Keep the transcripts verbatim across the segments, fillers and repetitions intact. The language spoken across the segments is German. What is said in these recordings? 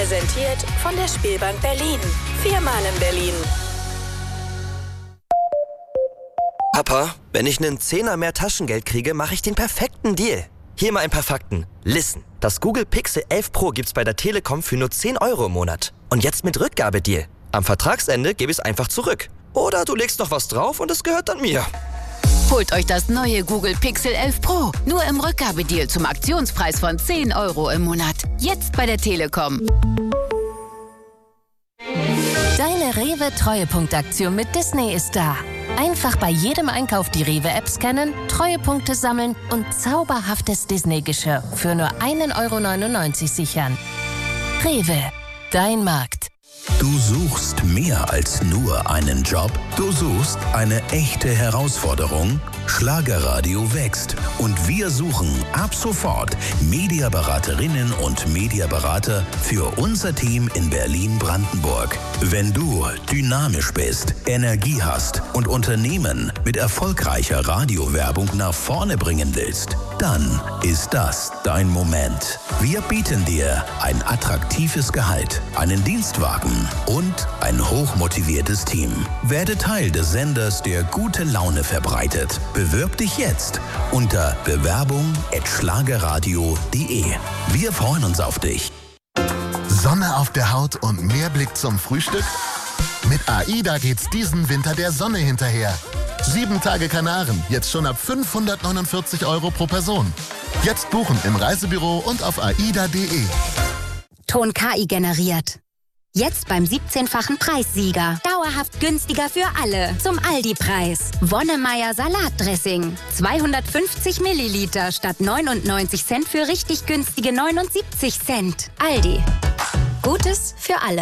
Präsentiert von der Spielbank Berlin. Viermal in Berlin. Papa, wenn ich einen Zehner mehr Taschengeld kriege, mache ich den perfekten Deal. Hier mal ein paar Fakten. Listen, das Google Pixel elf Pro gibt's bei der Telekom für nur zehn Euro im Monat. Und jetzt mit Rückgabedeal. Am Vertragsende gebe ich es einfach zurück. Oder du legst noch was drauf und es gehört dann mir. Holt euch das neue Google Pixel elf Pro. Nur im Rückgabedeal zum Aktionspreis von zehn Euro im Monat. Jetzt bei der Telekom. Deine Rewe-Treuepunktaktion mit Disney ist da. Einfach bei jedem Einkauf die Rewe-App scannen, Treuepunkte sammeln und zauberhaftes Disney-Geschirr für nur ein Euro neunundneunzig sichern. Rewe, dein Markt. Du suchst mehr als nur einen Job. Du suchst eine echte Herausforderung. Schlagerradio wächst und wir suchen ab sofort Mediaberaterinnen und Mediaberater für unser Team in Berlin-Brandenburg. Wenn du dynamisch bist, Energie hast und Unternehmen mit erfolgreicher Radiowerbung nach vorne bringen willst, dann ist das dein Moment. Wir bieten dir ein attraktives Gehalt, einen Dienstwagen und ein hochmotiviertes Team. Werde Teil des Senders, der gute Laune verbreitet. Bewirb dich jetzt unter bewerbung at schlagerradio punkt de. Wir freuen uns auf dich. Sonne auf der Haut und mehr Blick zum Frühstück? Mit AIDA geht's diesen Winter der Sonne hinterher. Sieben Tage Kanaren, jetzt schon ab fünfhundertneunundvierzig Euro pro Person. Jetzt buchen im Reisebüro und auf aida punkt de. Ton K I generiert. Jetzt beim siebzehnfachen Preissieger. Dauerhaft günstiger für alle. Zum Aldi-Preis. Wonnemeier Salatdressing. zweihundertfünfzig Milliliter statt neunundneunzig Cent für richtig günstige neunundsiebzig Cent. Aldi. Gutes für alle.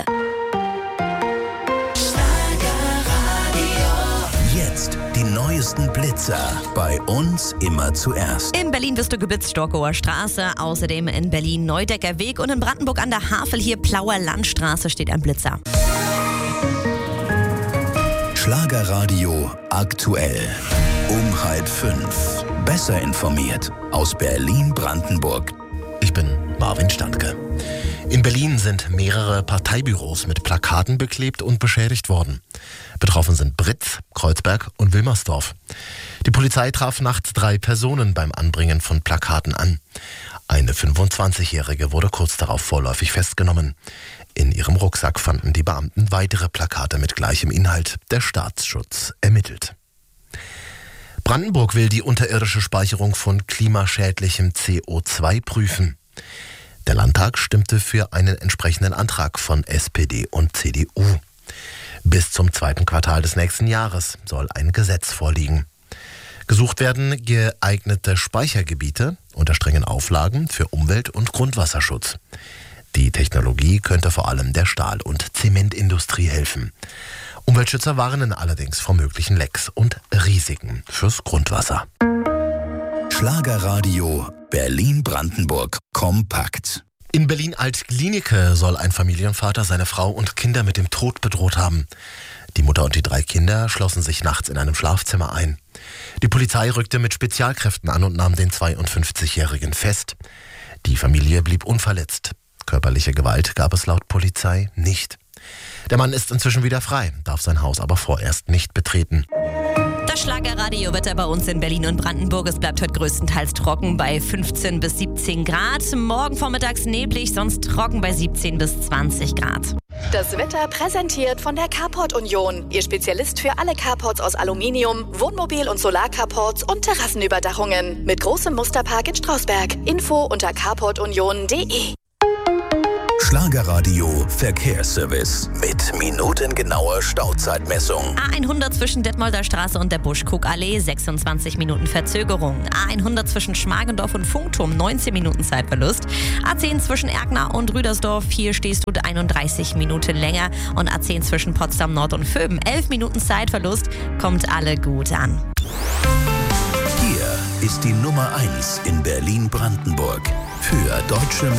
Jetzt die neuesten Blitzer. Bei uns immer zuerst. In Berlin wirst du geblitzt, Storkower Straße. Außerdem in Berlin Neudecker Weg und in Brandenburg an der Havel hier Plauer Landstraße steht ein Blitzer. Schlagerradio aktuell. Um halb fünf. Besser informiert aus Berlin-Brandenburg. Ich bin Marvin Standke. In Berlin sind mehrere Parteibüros mit Plakaten beklebt und beschädigt worden. Betroffen sind Britz, Kreuzberg und Wilmersdorf. Die Polizei traf nachts drei Personen beim Anbringen von Plakaten an. Eine fünfundzwanzigjährige wurde kurz darauf vorläufig festgenommen. In ihrem Rucksack fanden die Beamten weitere Plakate mit gleichem Inhalt. Der Staatsschutz ermittelt. Brandenburg will die unterirdische Speicherung von klimaschädlichem C O zwei prüfen. Der Landtag stimmte für einen entsprechenden Antrag von S P D und C D U. Bis zum zweiten Quartal des nächsten Jahres soll ein Gesetz vorliegen. Gesucht werden geeignete Speichergebiete unter strengen Auflagen für Umwelt- und Grundwasserschutz. Die Technologie könnte vor allem der Stahl- und Zementindustrie helfen. Umweltschützer warnen allerdings vor möglichen Lecks und Risiken fürs Grundwasser. Schlagerradio Berlin-Brandenburg kompakt. In Berlin-Alt-Glienicke soll ein Familienvater seine Frau und Kinder mit dem Tod bedroht haben. Die Mutter und die drei Kinder schlossen sich nachts in einem Schlafzimmer ein. Die Polizei rückte mit Spezialkräften an und nahm den zweiundfünfzigjährigen fest. Die Familie blieb unverletzt. Körperliche Gewalt gab es laut Polizei nicht. Der Mann ist inzwischen wieder frei, darf sein Haus aber vorerst nicht betreten. Das Schlagerradio wird bei uns in Berlin und Brandenburg. Es bleibt heute größtenteils trocken bei fünfzehn bis siebzehn Grad. Morgen vormittags neblig, sonst trocken bei siebzehn bis zwanzig Grad. Das Wetter präsentiert von der Carport Union. Ihr Spezialist für alle Carports aus Aluminium, Wohnmobil- und Solarcarports und Terrassenüberdachungen. Mit großem Musterpark in Strausberg. Info unter carport union punkt de. Schlagerradio Verkehrsservice mit minutengenauer Stauzeitmessung. A hundert zwischen Detmolder Straße und der Buschkuckallee, sechsundzwanzig Minuten Verzögerung. A hundert zwischen Schmargendorf und Funkturm, neunzehn Minuten Zeitverlust. A zehn zwischen Erkner und Rüdersdorf, hier stehst du einunddreißig Minuten länger. Und A zehn zwischen Potsdam Nord und Vöben, elf Minuten Zeitverlust. Kommt alle gut an. Hier ist die Nummer eins in Berlin-Brandenburg für deutsche